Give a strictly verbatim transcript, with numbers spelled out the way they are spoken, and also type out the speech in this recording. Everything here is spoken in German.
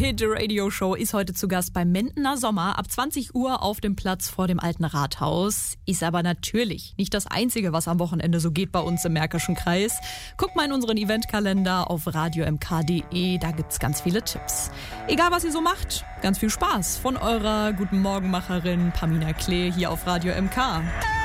Hit Radio Show ist heute zu Gast beim Mentener Sommer ab zwanzig Uhr auf dem Platz vor dem alten Rathaus. Ist aber natürlich nicht das Einzige, was am Wochenende so geht bei uns im Märkischen Kreis. Guckt mal in unseren Eventkalender auf radio m k punkt d e, da gibt's ganz viele Tipps. Egal was ihr so macht, ganz viel Spaß von eurer Guten Morgenmacherin Pamina Klee hier auf Radio M K.